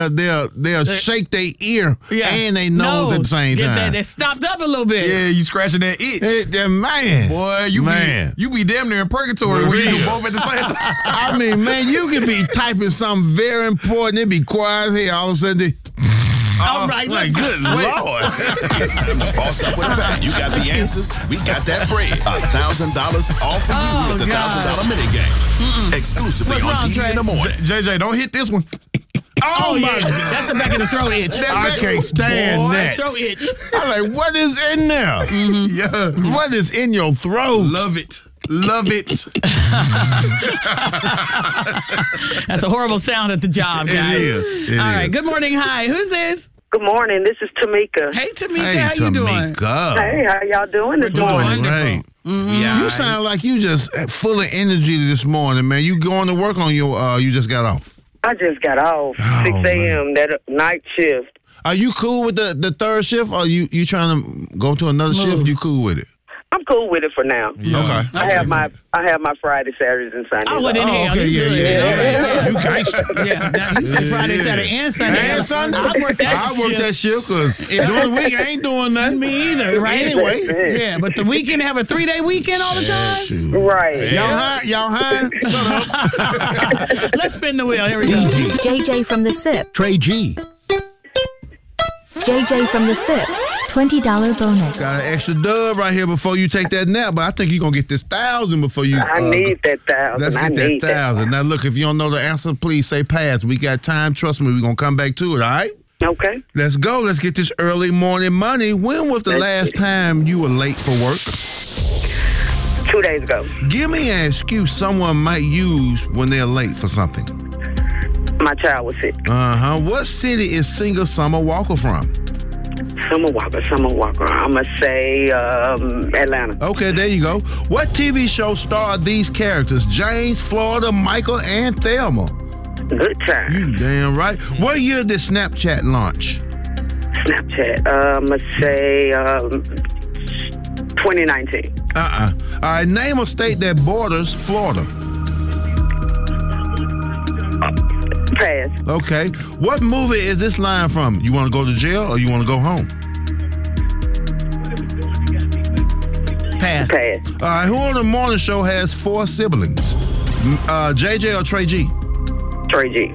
they'll shake their ear and they nose at the same time. They stopped up a little bit. Yeah, you scratching that itch. Man. Boy, you be damn near in purgatory when you do both at the same time. I mean, man, you could be typing something very important. It be quiet here. All of a sudden, all right, let's go. Good Lord. It's time to boss up with a bang. You got the answers. We got that bread. $1,000 all for you with the $1,000 minigame. Exclusively What's on wrong, D Trey? in the morning. JJ, don't hit this one. Oh my God. That's the back of the throat itch. I can't stand that. Throat itch. I'm like, what is in there? Yeah. What is in your throat? Love it. Love it. That's a horrible sound at the job, guys. It is. All right. Good morning. Hi. Who's this? Good morning. This is Tamika. Hey, Tamika. Hey, how you doing? Tamika. Hey, how y'all doing this morning? Great. Yeah. You sound like you just full of energy this morning, man. You going to work on your, you just got off. I just got off. 6 a.m. That night shift. Are you cool with the third shift, or you trying to go to another shift? You cool with it? I'm cool with it for now. Yeah. Okay. I have my Friday, Saturdays, and Sundays. Oh, well, then, hell, okay, you good. yeah. You gangster. Yeah, now you said Friday, Saturday, and Sunday. And Sunday. I work that shift because during the week I ain't doing nothing. Me either, right? Anyway. Yeah, but the weekend, have a 3-day weekend all the time? Right. Y'all high? Shut up. Let's spin the wheel. Here we go. JJ from the SIP. Trey G. JJ from the SIP. $20 bonus. Got an extra dub right here before you take that nap, but I think you're going to get this 1,000 before you... I need that 1,000. Let's get that 1,000. Now, look, if you don't know the answer, please say pass. We got time. Trust me, we're going to come back to it, all right? Okay. Let's go. Let's get this early morning money. When was the last time you were late for work? 2 days ago. Give me an excuse someone might use when they're late for something. My child was sick. What city is singer Summer Walker from? Summer Walker. I'm going to say Atlanta. Okay, there you go. What TV show starred these characters? James, Florida, Michael, and Thelma. Good time. You damn right. What year did Snapchat launch? Snapchat. I'm going to say 2019. All right, name a state that borders Florida. Pass. Okay. What movie is this line from? You want to go to jail or you want to go home? Pass. Pass. All right, who on the morning show has 4 siblings? JJ or Trey G? Trey G.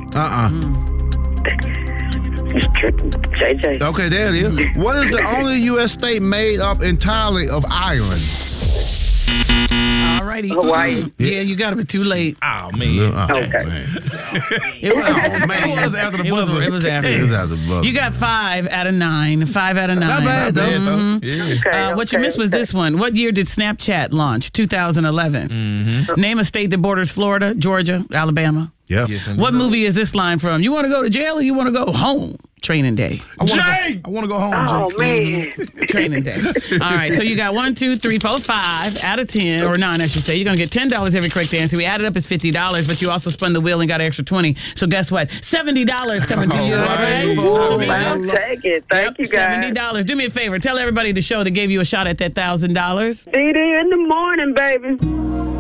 JJ. Okay, there it is. What is the only U.S. state made up entirely of islands? Alrighty. Hawaii. Yeah, you got to be too late. Oh, man. Okay. It was, It was after the buzzer. It was after. It was out the buzzer. You got 5 out of 9. 5 out of 9. Not bad, though. Yeah. Okay, What you missed was this one. What year did Snapchat launch? 2011. Name a state that borders Florida, Georgia, Alabama. Yeah. Yes, What movie is this line from? You want to go to jail or you want to go home? Training Day. I want to go home, Oh, Jake. man. Training Day. All right, so you got 1, 2, 3, 4, 5 out of 10, or 9, I should say. You're going to get $10 every correct answer. We added up as $50, but you also spun the wheel and got an extra 20. So guess what? $70 coming to you, all right? I'll take it. Thank you, guys. $70. Do me a favor. Tell everybody the show that gave you a shot at that $1,000. Be there in the morning, baby.